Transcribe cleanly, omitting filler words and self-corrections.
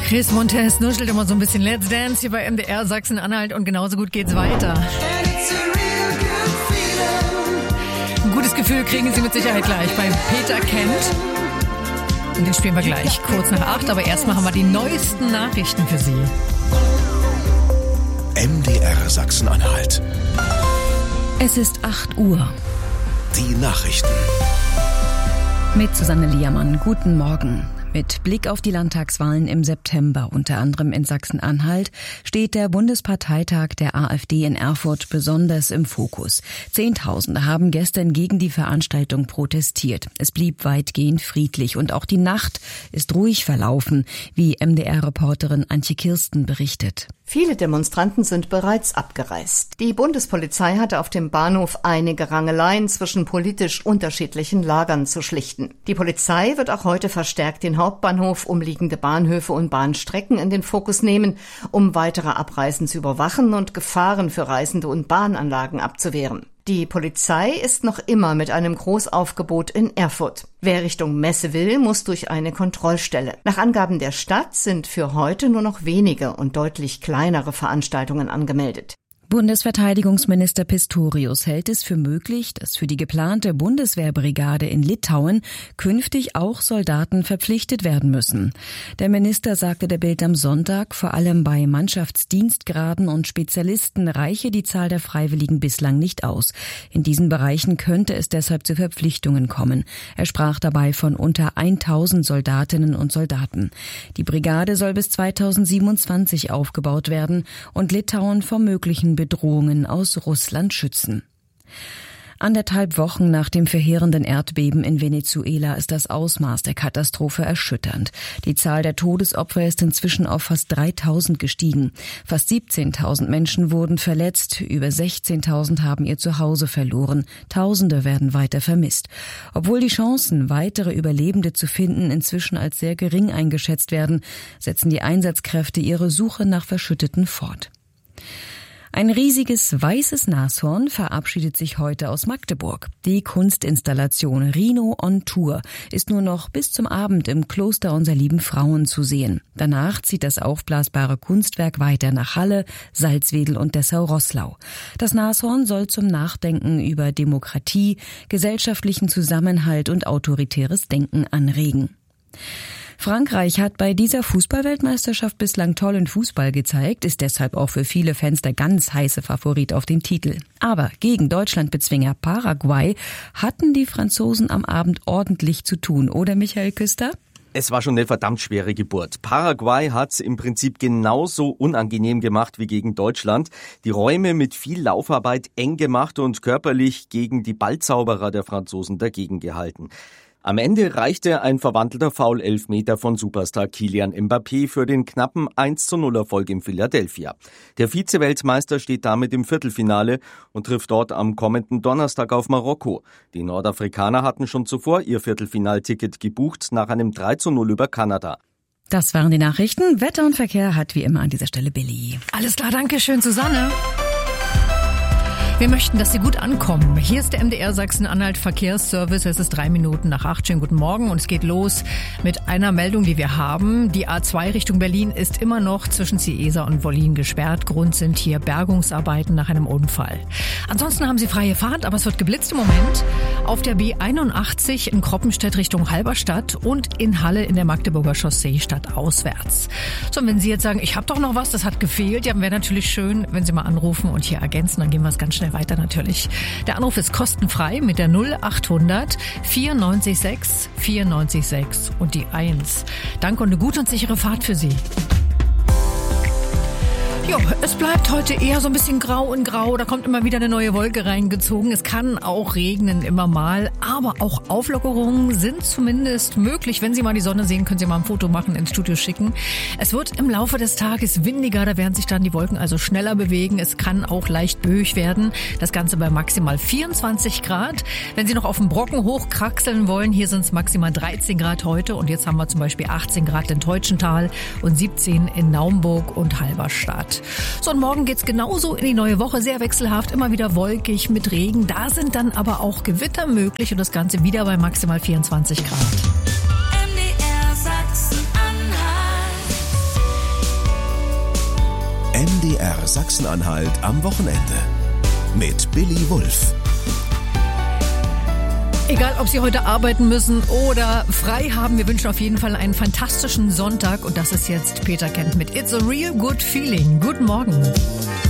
Chris Montez nuschelt immer so ein bisschen Let's Dance hier bei MDR Sachsen-Anhalt und genauso gut geht's weiter. Ein gutes Gefühl kriegen Sie mit Sicherheit gleich bei Peter Kent. Und den spielen wir gleich kurz nach 8, aber erst machen wir die neuesten Nachrichten für Sie. MDR Sachsen-Anhalt. Es ist 8 Uhr. Die Nachrichten. Mit Susanne Liermann. Guten Morgen. Mit Blick auf die Landtagswahlen im September, unter anderem in Sachsen-Anhalt, steht der Bundesparteitag der AfD in Erfurt besonders im Fokus. Zehntausende haben gestern gegen die Veranstaltung protestiert. Es blieb weitgehend friedlich und auch die Nacht ist ruhig verlaufen, wie MDR-Reporterin Antje Kirsten berichtet. Viele Demonstranten sind bereits abgereist. Die Bundespolizei hatte auf dem Bahnhof einige Rangeleien zwischen politisch unterschiedlichen Lagern zu schlichten. Die Polizei wird auch heute verstärkt den Hauptbahnhof, umliegende Bahnhöfe und Bahnstrecken in den Fokus nehmen, um weitere Abreisen zu überwachen und Gefahren für Reisende und Bahnanlagen abzuwehren. Die Polizei ist noch immer mit einem Großaufgebot in Erfurt. Wer Richtung Messe will, muss durch eine Kontrollstelle. Nach Angaben der Stadt sind für heute nur noch wenige und deutlich kleinere Veranstaltungen angemeldet. Bundesverteidigungsminister Pistorius hält es für möglich, dass für die geplante Bundeswehrbrigade in Litauen künftig auch Soldaten verpflichtet werden müssen. Der Minister sagte der Bild am Sonntag, vor allem bei Mannschaftsdienstgraden und Spezialisten reiche die Zahl der Freiwilligen bislang nicht aus. In diesen Bereichen könnte es deshalb zu Verpflichtungen kommen. Er sprach dabei von unter 1000 Soldatinnen und Soldaten. Die Brigade soll bis 2027 aufgebaut werden und Litauen vor möglichen Bedrohungen aus Russland schützen. 1,5 Wochen nach dem verheerenden Erdbeben in Venezuela ist das Ausmaß der Katastrophe erschütternd. Die Zahl der Todesopfer ist inzwischen auf fast 3000 gestiegen. Fast 17.000 Menschen wurden verletzt, über 16.000 haben ihr Zuhause verloren. Tausende werden weiter vermisst. Obwohl die Chancen, weitere Überlebende zu finden, inzwischen als sehr gering eingeschätzt werden, setzen die Einsatzkräfte ihre Suche nach Verschütteten fort. Ein riesiges weißes Nashorn verabschiedet sich heute aus Magdeburg. Die Kunstinstallation Rhino on Tour ist nur noch bis zum Abend im Kloster Unser Lieben Frauen zu sehen. Danach zieht das aufblasbare Kunstwerk weiter nach Halle, Salzwedel und Dessau-Roßlau. Das Nashorn soll zum Nachdenken über Demokratie, gesellschaftlichen Zusammenhalt und autoritäres Denken anregen. Frankreich hat bei dieser Fußballweltmeisterschaft bislang tollen Fußball gezeigt, ist deshalb auch für viele Fans der ganz heiße Favorit auf den Titel. Aber gegen Deutschlandbezwinger Paraguay hatten die Franzosen am Abend ordentlich zu tun, oder Michael Küster? Es war schon eine verdammt schwere Geburt. Paraguay hat's im Prinzip genauso unangenehm gemacht wie gegen Deutschland. Die Räume mit viel Laufarbeit eng gemacht und körperlich gegen die Ballzauberer der Franzosen dagegen gehalten. Am Ende reichte ein verwandelter Foul-Elfmeter von Superstar Kylian Mbappé für den knappen 1:0-Erfolg in Philadelphia. Der Vize-Weltmeister steht damit im Viertelfinale und trifft dort am kommenden Donnerstag auf Marokko. Die Nordafrikaner hatten schon zuvor ihr Viertelfinalticket gebucht nach einem 3:0 über Kanada. Das waren die Nachrichten. Wetter und Verkehr hat wie immer an dieser Stelle Billy. Alles klar, danke schön, Susanne. Wir möchten, dass Sie gut ankommen. Hier ist der MDR Sachsen-Anhalt Verkehrsservice. Es ist 3 Minuten nach 8. Schönen guten Morgen und es geht los mit einer Meldung, die wir haben. Die A2 Richtung Berlin ist immer noch zwischen Ciesa und Wollin gesperrt. Grund sind hier Bergungsarbeiten nach einem Unfall. Ansonsten haben Sie freie Fahrt, aber es wird geblitzt im Moment auf der B81 in Kroppenstedt Richtung Halberstadt und in Halle in der Magdeburger Chaussee stadtauswärts. So, und wenn Sie jetzt sagen, ich habe doch noch was, das hat gefehlt, ja, wäre natürlich schön, wenn Sie mal anrufen und hier ergänzen, dann gehen wir es ganz schnell weiter natürlich. Der Anruf ist kostenfrei mit der 0800 94 94 6 und die 1. Danke und eine gute und sichere Fahrt für Sie. Jo, es bleibt heute eher so ein bisschen grau in grau. Da kommt immer wieder eine neue Wolke reingezogen. Es kann auch regnen immer mal. Aber auch Auflockerungen sind zumindest möglich. Wenn Sie mal die Sonne sehen, können Sie mal ein Foto machen, ins Studio schicken. Es wird im Laufe des Tages windiger. Da werden sich dann die Wolken also schneller bewegen. Es kann auch leicht böig werden. Das Ganze bei maximal 24 Grad. Wenn Sie noch auf den Brocken hochkraxeln wollen, hier sind es maximal 13 Grad heute. Und jetzt haben wir zum Beispiel 18 Grad in Teutschenthal und 17 in Naumburg und Halberstadt. So, und morgen geht's genauso in die neue Woche, sehr wechselhaft, immer wieder wolkig mit Regen. Da sind dann aber auch Gewitter möglich und das Ganze wieder bei maximal 24 Grad. MDR Sachsen-Anhalt MDR Sachsen-Anhalt am Wochenende. Mit Billy Wulff. Egal, ob Sie heute arbeiten müssen oder frei haben, wir wünschen auf jeden Fall einen fantastischen Sonntag. Und das ist jetzt Peter Kent mit It's a Real Good Feeling. Guten Morgen.